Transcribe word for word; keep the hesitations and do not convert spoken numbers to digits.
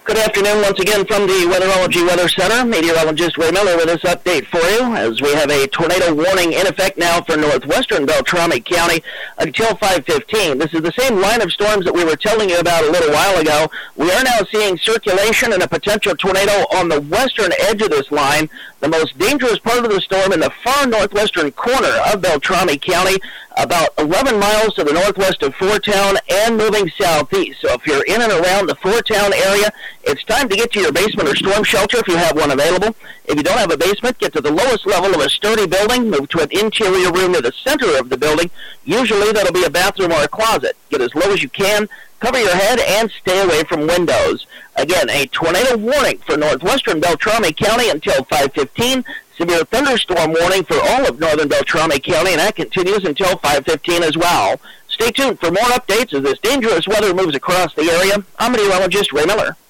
Good afternoon once again from the Weatherology Weather Center. Meteorologist Ray Miller with this update for you as we have a tornado warning in effect now for northwestern Beltrami County until five fifteen. This is the same line of storms that we were telling you about a little while ago. We are now seeing circulation and a potential tornado on the western edge of this line, the most dangerous part of the storm in the far northwestern corner of Beltrami County, about eleven miles to the northwest of Fourtown and moving southeast. So if you're in and around the Fourtown area, it's time to get to your basement or storm shelter if you have one available. If you don't have a basement, get to the lowest level of a sturdy building, move to an interior room near the center of the building. Usually that'll be a bathroom or a closet. Get as low as you can, cover your head, and stay away from windows. Again, a tornado warning for northwestern Beltrami County until five fifteen. Severe thunderstorm warning for all of northern Beltrami County, and that continues until five fifteen as well. Stay tuned for more updates as this dangerous weather moves across the area. I'm meteorologist Ray Miller.